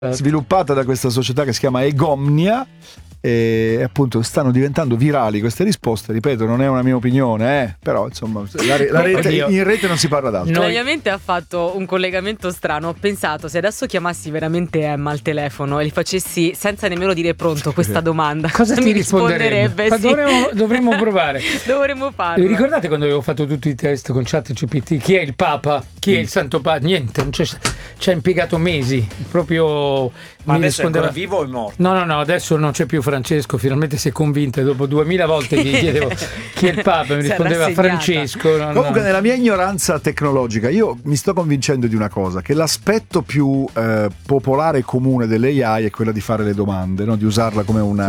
sviluppata da questa società che si chiama Egomnia, e appunto stanno diventando virali queste risposte. Ripeto, non è una mia opinione, però insomma la rete, in rete non si parla d'altro. La mia mente ha fatto un collegamento strano. Ho pensato, se adesso chiamassi veramente Emma al telefono e gli facessi senza nemmeno dire pronto questa domanda, cosa ti risponderebbe? Sì. Dovremmo provare. Dovremmo farlo. Ricordate quando avevo fatto tutti i test con ChatGPT? Chi è il Papa? Chi è il Santo Padre? Niente, ci ha impiegato mesi. Proprio ma mi adesso rispondeva... è ancora vivo o è morto? No, adesso non c'è più Francesco, finalmente si è convinto. Dopo 2000 volte gli chiedevo chi è il Papa, mi rispondeva Francesco. Comunque nella mia ignoranza tecnologica io mi sto convincendo di una cosa, che l'aspetto più popolare e comune dell'AI è quella di fare le domande, no? Di usarla come un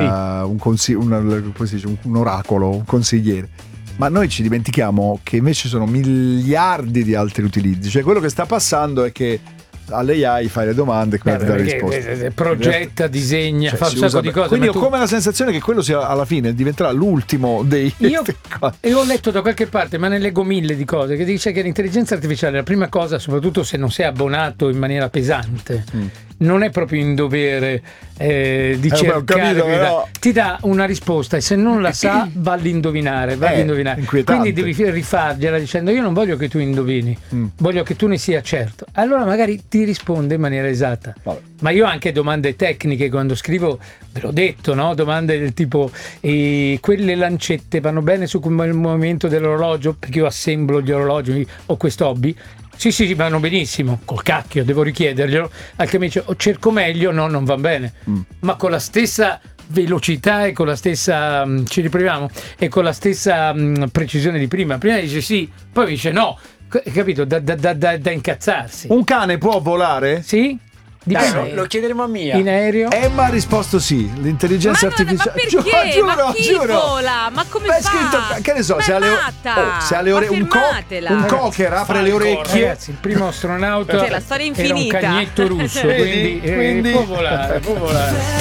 oracolo, un consigliere. Ma noi ci dimentichiamo che invece ci sono miliardi di altri utilizzi. Cioè quello che sta passando è che all'AI fai le domande e quella ti dà le risposte. Progetta, disegna, fa un sacco di cose. Quindi ho come la sensazione che quello sia alla fine diventerà l'ultimo dei... E ho letto da qualche parte, ma ne leggo mille di cose, che dice che l'intelligenza artificiale, la prima cosa, soprattutto se non sei abbonato in maniera pesante, non è proprio in dovere di cercare, però... ti dà una risposta e se non la sa va all'indovinare, quindi devi rifargliela dicendo io non voglio che tu indovini, voglio che tu ne sia certo, allora magari ti risponde in maniera esatta. Ma io ho anche domande tecniche quando scrivo, ve l'ho detto, no? Domande del tipo quelle lancette vanno bene su quel movimento dell'orologio, perché io assemblo gli orologi, ho questo hobby. Sì, vanno benissimo, col cacchio, devo richiederglielo, anche mi dice cerco meglio, no, non va bene, ma con la stessa velocità e con la stessa, ci riproviamo, e con la stessa precisione di prima dice sì, poi dice no, capito, da incazzarsi. Un cane può volare? Sì. Lo chiederemo a Mia. In aereo? Emma ha risposto sì. L'intelligenza artificiale. Ma perché? Ma chi vola? Ma come fa? Scritto, che ne so, se ha le ore un cocker apre le orecchie. Ragazzi, il primo astronauta la storia infinita. era un cagnetto russo, quindi può volare.